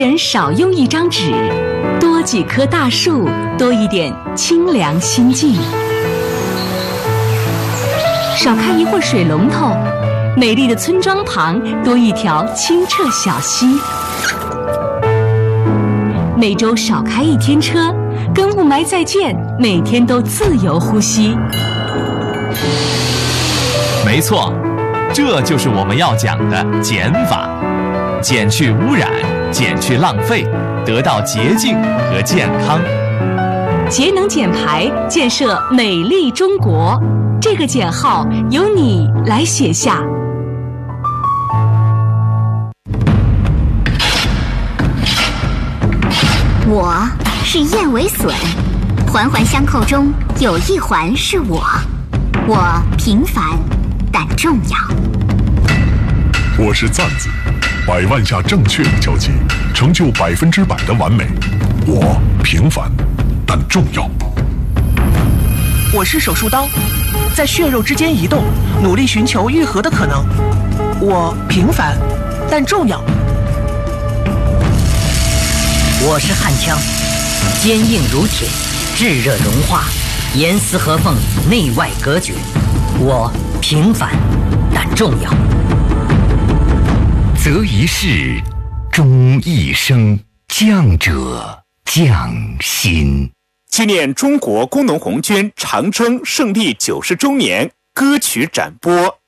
人少用一张纸，多几棵大树，多一点清凉心境。少开一会儿水龙头，美丽的村庄旁多一条清澈小溪。每周少开一天车，跟雾霾再见，每天都自由呼吸。 没错，这就是我们要讲的减法，减去污染，减去浪费，得到洁净和健康。 节能减排，建设美丽中国。这个减号由你来写下。 我是燕尾笋，环环相扣中有一环是我。我平凡但重要。 我是赞子，100万下正确的交接，成就100%的完美。我平凡但重要。 我是手术刀，在血肉之间移动，努力寻求愈合的可能。我平凡但重要。 我是焊枪，坚硬如铁，炙热融化，严丝合缝，内外隔绝。我平凡但重要。 择一事，终一生，将者将心。 纪念中国工农红军长征胜利90周年歌曲展播。